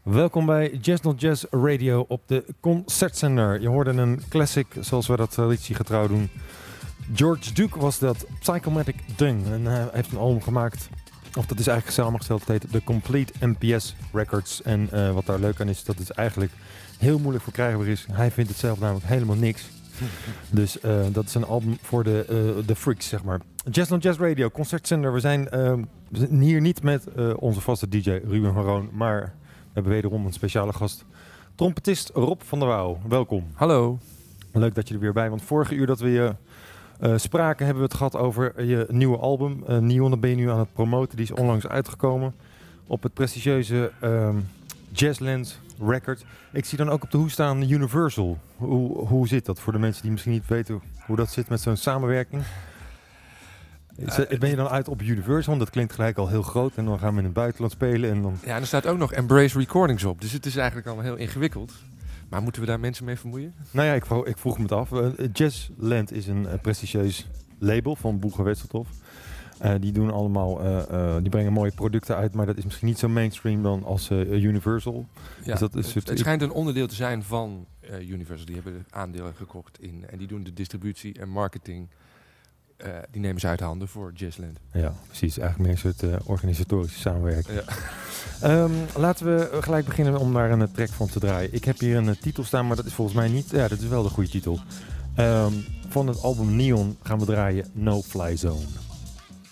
Welkom bij Jazz Not Jazz Radio op de Concertzender. Je hoorde een classic, zoals we dat traditiegetrouw doen. George Duke was dat, Psychomatic Dung. En hij heeft een album gemaakt, of dat is eigenlijk samengesteld, het heet The Complete NPS Records. En wat daar leuk aan is, dat het eigenlijk heel moeilijk verkrijgbaar is. Hij vindt het zelf namelijk helemaal niks. Dus dat is een album voor de freaks, zeg maar. Jazz Not Jazz Radio, Concertzender. We zijn hier niet met onze vaste DJ Ruben Haroon, maar we hebben wederom een speciale gast. Trompetist Rob van der Wouw. Welkom. Hallo. Leuk dat je er weer bij bent. Vorige uur dat we je spraken, hebben we het gehad over je nieuwe album. Neon, dat ben je nu aan het promoten. Die is onlangs uitgekomen op het prestigieuze Jazzland Record. Ik zie dan ook op de hoes staan Universal. Hoe zit dat voor de mensen die misschien niet weten hoe dat zit met zo'n samenwerking? Ben je dan uit op Universal? Want dat klinkt gelijk al heel groot. En dan gaan we in het buitenland spelen. En dan... Ja, en er staat ook nog Embrace Recordings op. Dus het is eigenlijk allemaal heel ingewikkeld. Maar moeten we daar mensen mee vermoeien? Nou ja, ik vroeg me het af. Jazzland is een prestigieus label van Boeg en Wetseltof. Die doen allemaal, die brengen mooie producten uit, maar dat is misschien niet zo mainstream dan als Universal. Ja, dus dat is het schijnt een onderdeel te zijn van Universal. Die hebben aandelen gekocht in en die doen de distributie en marketing. Die nemen ze uit handen voor Jazzland. Ja, precies. Eigenlijk meer een soort organisatorische samenwerking. Ja. Laten we gelijk beginnen om daar een track van te draaien. Ik heb hier een titel staan, maar dat is volgens mij niet... Ja, dat is wel de goede titel. Van het album Neon gaan we draaien No Fly Zone.